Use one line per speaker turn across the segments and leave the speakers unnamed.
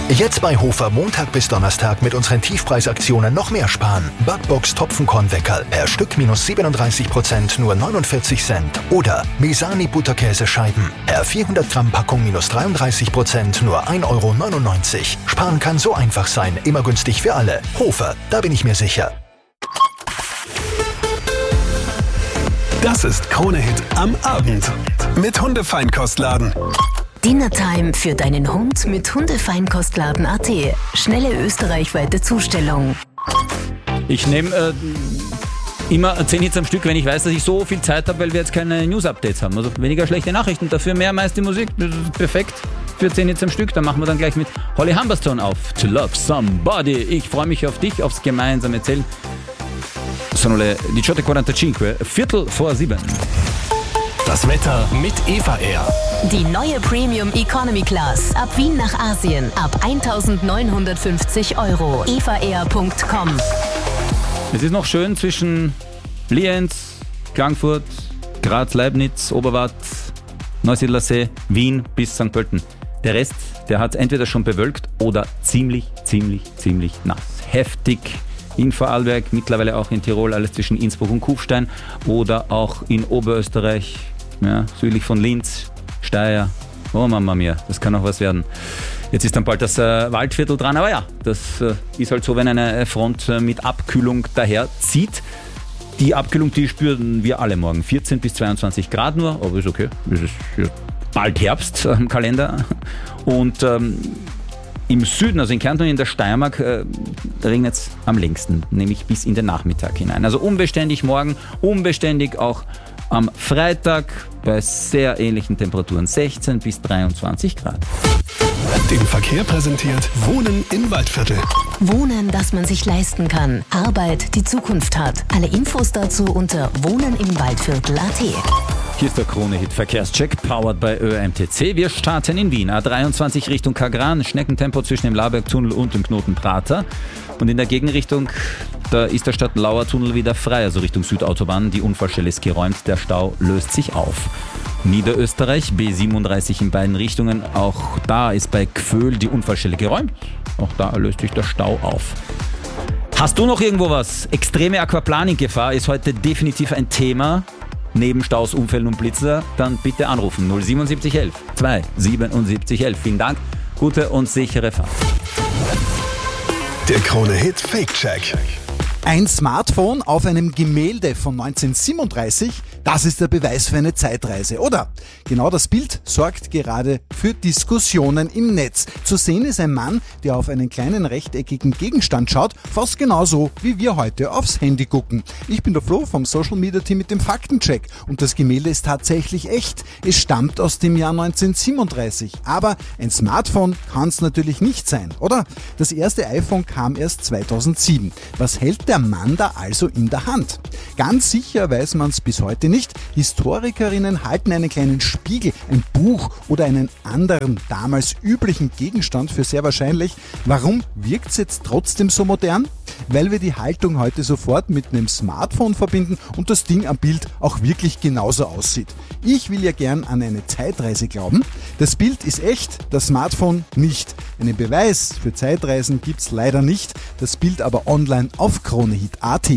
Jetzt bei Hofer Montag bis Donnerstag mit unseren Tiefpreisaktionen noch mehr sparen. Backbox Topfenkornweckerl per Stück minus 37%, nur 49 Cent. Oder Mesani Butterkäsescheiben per 400 Gramm Packung minus 33%, nur 1,99 Euro. Sparen kann so einfach sein, immer günstig für alle. Hofer, da bin ich mir sicher.
Das ist Krone-Hit am Abend mit Hundefeinkostladen.
Dinnertime für deinen Hund mit Hundefeinkostladen.at. Schnelle österreichweite Zustellung.
Ich nehme immer 10 Hits am Stück, wenn ich weiß, dass ich so viel Zeit habe, weil wir jetzt keine News-Updates haben. Also weniger schlechte Nachrichten, dafür mehr meiste Musik. Das ist perfekt für 10 Hits am Stück. Dann machen wir dann gleich mit Holly Humberstone auf To Love Somebody. Ich freue mich auf dich, aufs gemeinsame Zählen. Sono le 18:45, 6:45.
Das Wetter mit Eva Air.
Die neue Premium Economy Class. Ab Wien nach Asien. Ab 1.950 Euro. evaair.com.
Es ist noch schön zwischen Lienz, Klagenfurt, Graz, Leibniz, Oberwart, Neusiedlersee, Wien bis St. Pölten. Der Rest, der hat entweder schon bewölkt oder ziemlich nass. Heftig in Vorarlberg, mittlerweile auch in Tirol, alles zwischen Innsbruck und Kufstein oder auch in Oberösterreich, ja, südlich von Linz, Steyr. Oh Mama mia, das kann noch was werden. Jetzt ist dann bald das Waldviertel dran, aber ja, das ist halt so, wenn eine Front mit Abkühlung daher zieht. Die Abkühlung, die spüren wir alle morgen. 14 bis 22 Grad nur, aber ist okay. Es ist ja bald Herbst am Kalender. Und im Süden, also in Kärnten und in der Steiermark, regnet es am längsten, nämlich bis in den Nachmittag hinein. Also unbeständig morgen, unbeständig auch am Freitag bei sehr ähnlichen Temperaturen, 16 bis 23 Grad.
Den Verkehr präsentiert Wohnen im Waldviertel.
Wohnen, das man sich leisten kann. Arbeit, die Zukunft hat. Alle Infos dazu unter wohnenimwaldviertel.at.
Hier ist der Krone-Hit Verkehrscheck, powered by ÖMTC. Wir starten in Wien. A23 Richtung Kagran, Schneckentempo zwischen dem Labergtunnel und dem Knoten Prater. Und in der Gegenrichtung, da ist der Stadtlauer Tunnel wieder frei, also Richtung Südautobahn. Die Unfallstelle ist geräumt, der Stau löst sich auf. Niederösterreich, B37 in beiden Richtungen. Auch da ist bei Gföhl die Unfallstelle geräumt. Auch da löst sich der Stau auf. Hast du noch irgendwo was? Extreme Aquaplaning-Gefahr ist heute definitiv ein Thema. Neben Staus, Unfällen und Blitzer, dann bitte anrufen 07711 27711. Vielen Dank, gute und sichere Fahrt.
Der Krone-Hit Fake-Check.
Ein Smartphone auf einem Gemälde von 1937, das ist der Beweis für eine Zeitreise, oder? Genau das Bild sorgt gerade für Diskussionen im Netz. Zu sehen ist ein Mann, der auf einen kleinen rechteckigen Gegenstand schaut, fast genauso wie wir heute aufs Handy gucken. Ich bin der Flo vom Social Media Team mit dem Faktencheck und das Gemälde ist tatsächlich echt. Es stammt aus dem Jahr 1937, aber ein Smartphone kann es natürlich nicht sein, oder? Das erste iPhone kam erst 2007. Was hält der Mann da also in der Hand? Ganz sicher weiß man es bis heute nicht. Historikerinnen halten einen kleinen Spiegel, ein Buch oder einen anderen damals üblichen Gegenstand für sehr wahrscheinlich. Warum wirkt es jetzt trotzdem so modern? Weil wir die Haltung heute sofort mit einem Smartphone verbinden und das Ding am Bild auch wirklich genauso aussieht. Ich will ja gern an eine Zeitreise glauben. Das Bild ist echt, das Smartphone nicht. Einen Beweis für Zeitreisen gibt's leider nicht, das Bild aber online auf Krone-Hit.at.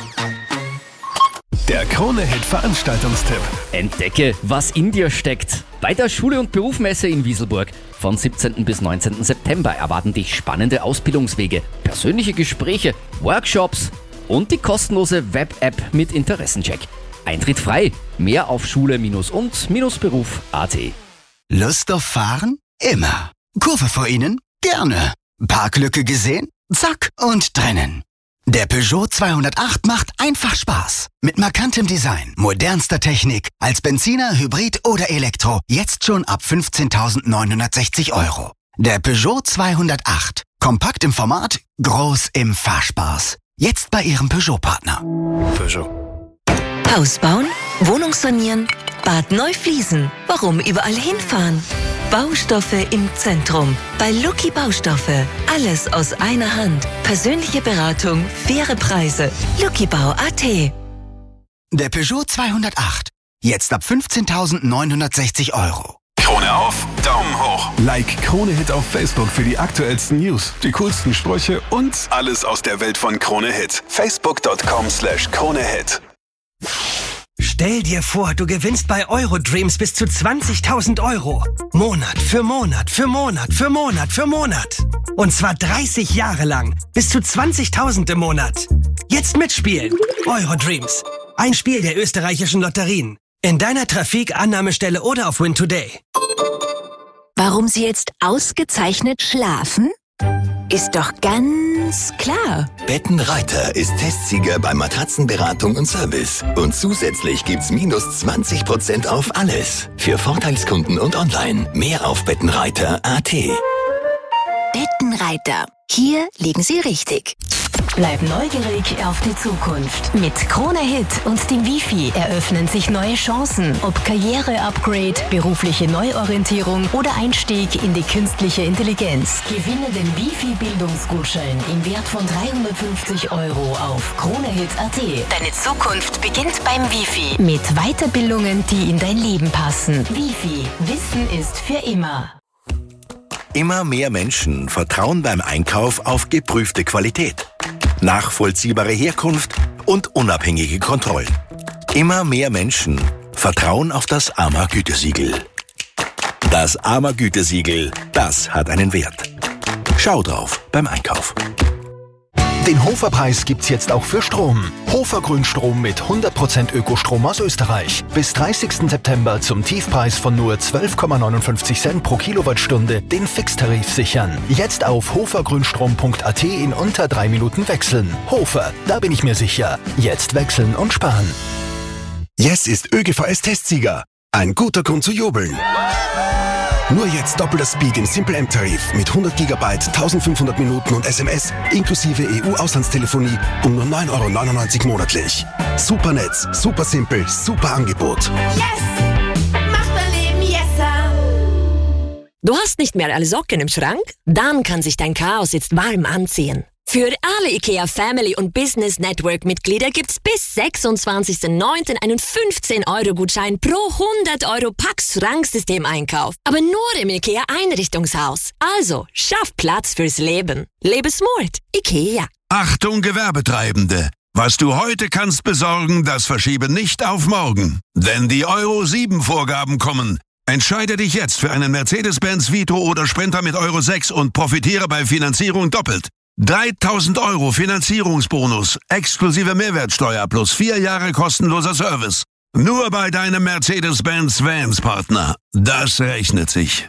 Der Krone-Hit Veranstaltungstipp.
Entdecke, was in dir steckt. Bei der Schule- und Berufsmesse in Wieselburg von 17. bis 19. September erwarten dich spannende Ausbildungswege, persönliche Gespräche, Workshops und die kostenlose Web-App mit Interessencheck. Eintritt frei. Mehr auf schule-und-beruf.at.
Lust auf Fahren? Immer. Kurve vor Ihnen? Gerne. Parklücke gesehen? Zack und drinnen. Der Peugeot 208 macht einfach Spaß. Mit markantem Design, modernster Technik, als Benziner, Hybrid oder Elektro. Jetzt schon ab 15.960 Euro. Der Peugeot 208. Kompakt im Format, groß im Fahrspaß. Jetzt bei Ihrem Peugeot-Partner.
Peugeot.
Haus bauen, Wohnung sanieren, Bad neu fließen. Warum überall hinfahren? Baustoffe im Zentrum. Bei Lucky Baustoffe. Alles aus einer Hand. Persönliche Beratung, faire Preise. luckybau.at.
Der Peugeot 208. Jetzt ab 15.960 Euro.
Krone auf,
Daumen hoch.
Like Krone Hit auf Facebook für die aktuellsten News, die coolsten Sprüche und
Alles aus der Welt von Krone Hit. Facebook.com/KroneHit.
Stell dir vor, du gewinnst bei Eurodreams bis zu 20.000 Euro. Monat für Monat für Monat für Monat für Monat. Und zwar 30 Jahre lang. Bis zu 20.000 im Monat. Jetzt mitspielen. Eurodreams. Ein Spiel der österreichischen Lotterien. In deiner Trafik-Annahmestelle oder auf Win Today.
Warum Sie jetzt ausgezeichnet schlafen? Ist doch ganz klar.
Bettenreiter ist Testsieger bei Matratzenberatung und Service. Und zusätzlich gibt's minus 20% auf alles. Für Vorteilskunden und online. Mehr auf bettenreiter.at.
Bettenreiter. Hier liegen Sie richtig. Bleib neugierig auf die Zukunft. Mit Krone Hit und dem Wifi eröffnen sich neue Chancen. Ob Karriere-Upgrade, berufliche Neuorientierung oder Einstieg in die künstliche Intelligenz. Gewinne den Wifi-Bildungsgutschein im Wert von 350 Euro auf KroneHit.at. Deine Zukunft beginnt beim Wifi. Mit Weiterbildungen, die in dein Leben passen. Wifi. Wissen ist für immer.
Immer mehr Menschen vertrauen beim Einkauf auf geprüfte Qualität, nachvollziehbare Herkunft und unabhängige Kontrollen. Immer mehr Menschen vertrauen auf das AMA-Gütesiegel. Das AMA-Gütesiegel, das hat einen Wert. Schau drauf beim Einkauf.
Den Hofer-Preis gibt's jetzt auch für Strom. Hofer Grünstrom mit 100% Ökostrom aus Österreich. Bis 30. September zum Tiefpreis von nur 12,59 Cent pro Kilowattstunde den Fixtarif sichern. Jetzt auf hofergrünstrom.at in unter 3 Minuten wechseln. Hofer, da bin ich mir sicher. Jetzt wechseln und sparen.
Yes ist ÖGVS-Testsieger. Ein guter Grund zu jubeln. Nur jetzt doppelter Speed im Simple M-Tarif mit 100 GB, 1500 Minuten und SMS inklusive EU-Auslandstelefonie um nur 9,99 € monatlich. Super Netz, super simpel, super Angebot.
Yes! Macht mein Leben yesser!
Du hast nicht mehr alle Socken im Schrank? Dann kann sich dein Chaos jetzt warm anziehen. Für alle IKEA Family und Business Network Mitglieder gibt's bis 26.09. einen 15-Euro-Gutschein pro 100 Euro Pax-Schranksystem-Einkauf. Aber nur im IKEA Einrichtungshaus. Also, schaff Platz fürs Leben. Lebe smart. IKEA.
Achtung Gewerbetreibende! Was du heute kannst besorgen, das verschiebe nicht auf morgen. Denn die Euro 7 Vorgaben kommen. Entscheide dich jetzt für einen Mercedes-Benz Vito oder Sprinter mit Euro 6 und profitiere bei Finanzierung doppelt. 3.000 Euro Finanzierungsbonus, exklusive Mehrwertsteuer plus 4 Jahre kostenloser Service. Nur bei deinem Mercedes-Benz Vans-Partner. Das rechnet sich.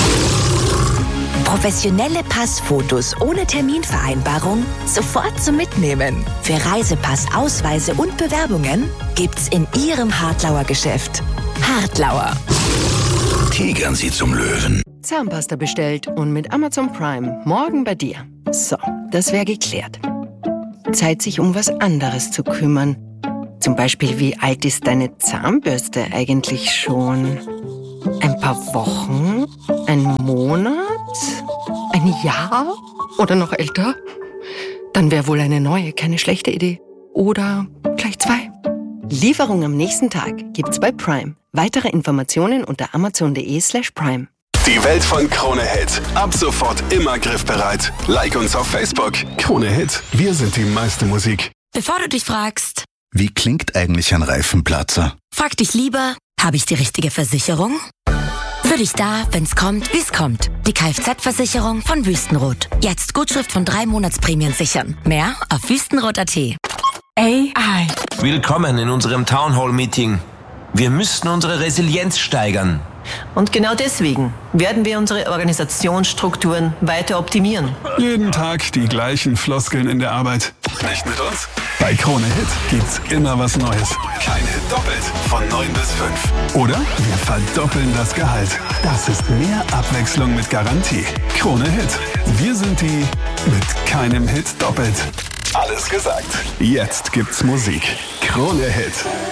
Professionelle Passfotos ohne Terminvereinbarung sofort zum Mitnehmen. Für Reisepass, Ausweise und Bewerbungen gibt's in Ihrem Hartlauer Geschäft. Hartlauer.
Tigern Sie zum Löwen.
Zahnpasta bestellt und mit Amazon Prime morgen bei dir. So, das wäre geklärt. Zeit, sich um was anderes zu kümmern. Zum Beispiel, wie alt ist deine Zahnbürste eigentlich schon? Ein paar Wochen? Ein Monat? Ein Jahr? Oder noch älter? Dann wäre wohl eine neue keine schlechte Idee. Oder gleich 2. Lieferung am nächsten Tag gibt's bei Prime. Weitere Informationen unter amazon.de/prime.
Die Welt von Krone Hit. Ab sofort immer griffbereit. Like uns auf Facebook.
Krone Hit, wir sind die meiste Musik.
Bevor du dich fragst,
Wie klingt eigentlich ein Reifenplatzer?
frag dich lieber, habe ich die richtige Versicherung? Für dich da, wenn's kommt, wie's kommt. Die Kfz-Versicherung von Wüstenrot. Jetzt Gutschrift von 3 Monatsprämien sichern. Mehr auf wüstenrot.at.
AI. Willkommen in unserem Townhall-Meeting. Wir müssen unsere Resilienz steigern.
Und genau deswegen werden wir unsere Organisationsstrukturen weiter optimieren.
Jeden Tag die gleichen Floskeln in der Arbeit.
Nicht mit uns?
Bei Krone Hit gibt's immer was Neues.
Kein Hit doppelt. Von 9 bis 5.
Oder wir verdoppeln das Gehalt. Das ist mehr Abwechslung mit Garantie. Krone Hit. Wir sind die mit keinem Hit doppelt.
Alles gesagt.
Jetzt gibt's Musik. Krone Hit.